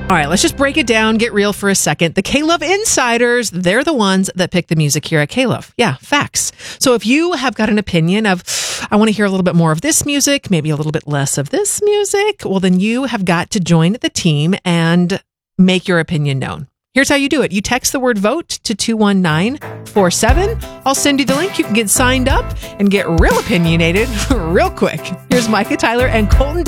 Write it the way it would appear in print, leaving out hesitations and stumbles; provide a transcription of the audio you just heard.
All right, let's just break it down, get real for a second. The K-Love Insiders, they're the ones that pick the music here at K-Love. Yeah, facts. So if you have got an opinion of, I want to hear a little bit more of this music, maybe a little bit less of this music, well, then you have got to join the team and make your opinion known. Here's how you do it. You text the word vote to 21947. I'll send you the link. You can get signed up and get real opinionated real quick. Here's Micah Tyler and Colton